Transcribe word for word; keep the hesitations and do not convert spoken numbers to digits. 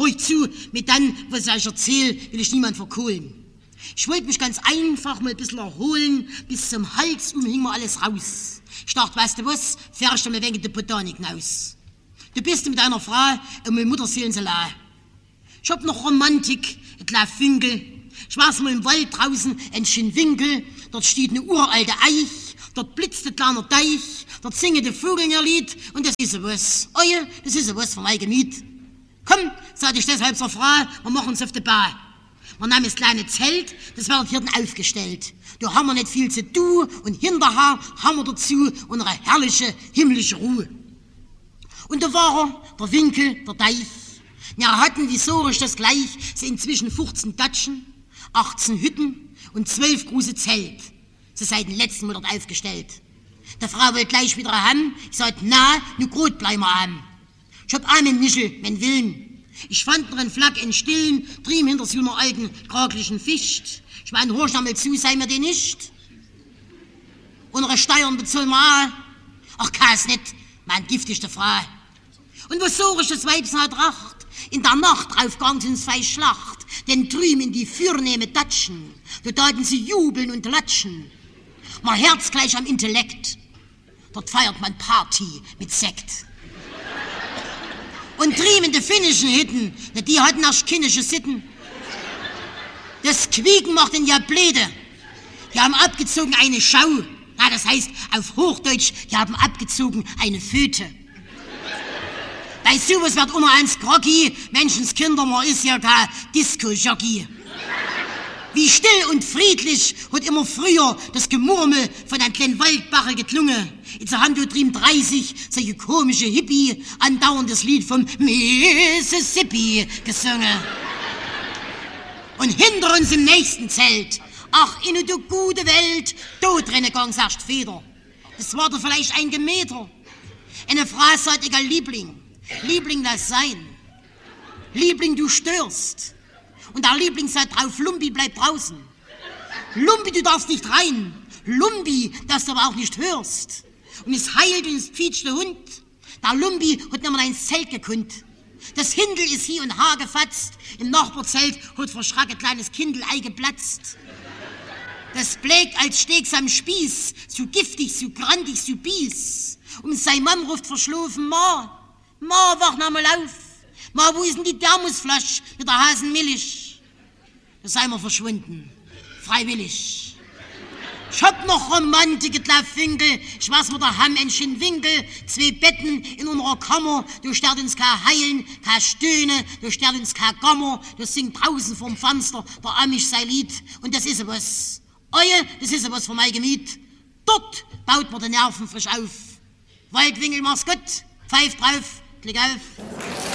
Hör zu, mit dann, was ich euch erzähle, will ich niemand verkohlen. Ich wollte mich ganz einfach mal ein bisschen erholen, bis zum Hals um hing mir alles raus. Ich dachte, weißt du was, fährst du mal wegen der Botanik hinaus. Du bist mit deiner Frau und meine Mutter sehen sie la. Ich hab noch Romantik, ein kleiner Finkel. Ich war's mal im Wald draußen, ein schönen Winkel. Dort steht eine uralte Eich, dort blitzt ein kleiner Deich, dort singen die Vögel ihr Lied und das ist was. Oh ja, das ist was für mein Gemüt. Komm, sagte ich deshalb zur Frau, wir machen uns auf die Bahn. Wir nahmen das kleine Zelt, das wird hier aufgestellt. Da haben wir nicht viel zu tun und hinterher haben wir dazu unsere herrliche himmlische Ruhe. Und da war er, der Winkel, der Deich. Wir hatten, wie so ist das gleich, so inzwischen fünfzehn Datschen, achtzehn Hütten und zwölf große Zelt. Sie seit dem letzten Monat aufgestellt. Der Frau wollte gleich wieder haben. Ich sagte, na, nu gut bleiben wir haben. Ich hab einen Michel, mein Willen. Ich fand noch einen Flack in Stillen, trieb hinter so einer alten, kraglichen Ficht. Ich mein, horch einmal zu, sei mir den nicht. Unsere Steuern bezahlen wir auch. Ach, kann's nicht, mein giftigste Frau. Und was so ist das Weib hat Tracht? In der Nacht drauf gang ins zwei Schlacht, denn drüben in die fürnehme Datschen, da taten sie jubeln und latschen. Mein Herz gleich am Intellekt, dort feiert man Party mit Sekt. Und drüben in die finnischen Hütten, die hatten erst kindische Sitten. Das Quieken macht den ja bläde. Die haben abgezogen eine Schau. Na, das heißt auf Hochdeutsch, die haben abgezogen eine Föte. Bei sowas wird immer eins groggy, Menschenskinder, man ist ja kein Disco-Jockey. Wie still und friedlich hat immer früher das Gemurmel von einem kleinen Waldbache geklungen. Jetzt haben wir drüben dreißig solche komische Hippie andauerndes Lied vom Mississippi gesungen. Und hinter uns im nächsten Zelt, ach, in der gute Welt, da drinnen gang's erst Feder. Das war doch vielleicht ein Gemeter. Eine Frau sagt, egal Liebling, Liebling, lass sein. Liebling, du störst. Und der Liebling sagt drauf, Lumpi, bleib draußen. Lumpi, du darfst nicht rein. Lumpi, dass du aber auch nicht hörst. Und es heilt und es quietscht der Hund. Der Lumpi hat nicht mal ins Zelt gekunnt. Das Hindel ist hier und Haar gefatzt. Im Nachbarzelt hat verschreckt ein kleines Kindel Ei geplatzt. Das blägt als Steaks am Spieß, so giftig, so grandig, so bies. Und sein Mann ruft verschlafen, Ma, Ma, wach noch mal auf. Ma, wo ist denn die Thermosflasche mit der Hasenmilch? Da sei wir verschwunden, freiwillig. Ich hab noch Romantik, Finkel, ich weiß mir da haben ein schönen Winkel, zwei Betten in unserer Kammer, du stört uns kein Heilen, kein Stöhne, du stört uns kein Gammer, du singt draußen vorm Fenster der Amish sein Lied und das ist was. Oje, das ist was für mein Gemüt. Dort baut man die Nerven frisch auf. Waldwinkel, mach's gut, pfeift drauf, klick auf.